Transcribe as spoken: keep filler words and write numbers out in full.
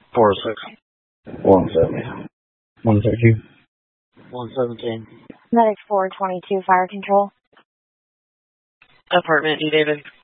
four oh six. one seventy. one thirty. one seventeen. Medic four twenty-two, fire control. Apartment, D. David.